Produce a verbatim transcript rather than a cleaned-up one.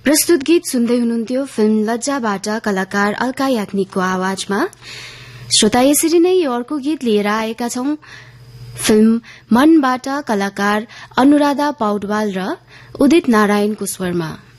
प्रस्तुत गीत सुन्दै हुनुहुन्थ्यो फिल्म लज्जाबाट कलाकार अल्का याग्निकको आवाजमा। श्रोता, यसरी नै यो अर्को गीत लिएर आएका छौं फिल्म मनबाट कलाकार अनुराधा पौडवाल र उदित नारायणको स्वरमा।